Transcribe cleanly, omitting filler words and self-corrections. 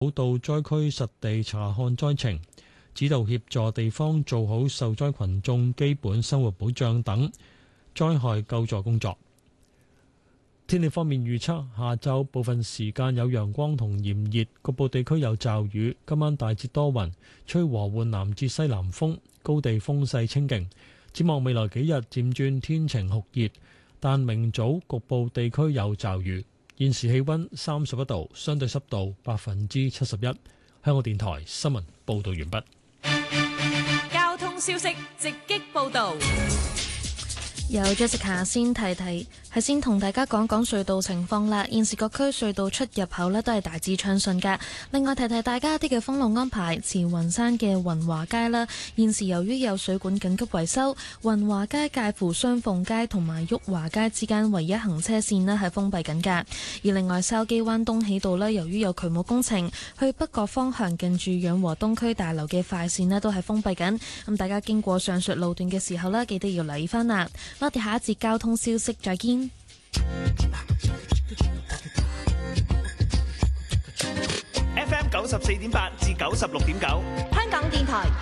到災區實地查看災情，指導協助地方做好受災群眾基本生活保障等災害救助工作。天氣方面預測，下晝部分時間有陽光同炎熱，局部地區有驟雨。今晚大致多雲，吹和緩南至西南風，高地風勢清勁。展望未來幾日漸轉天晴酷熱，但明早局部地區有驟雨。現時氣溫31度，相對濕度71%。香港電台新聞報道完畢。 交通消息直擊報道。 有 Jessica 先同大家講講隧道情況啦。現時各區隧道出入口呢都係大致暢順㗎。另外提大家一啲嘅封路安排，慈雲山嘅雲華街啦，現時由於有水管緊急維修，雲華街介乎雙鳳街同埋裕華街之間唯一行車線呢係封閉緊㗎。而另外筲箕灣東喜道呢，由於有渠務工程，去北角方向近住養和東區大樓嘅快線呢都係封閉緊。咁大家經過上述路段嘅時候呢，記得要留意翻啦。我哋下一節交通消息再見。 FM 94.8至96.9， 香港電台。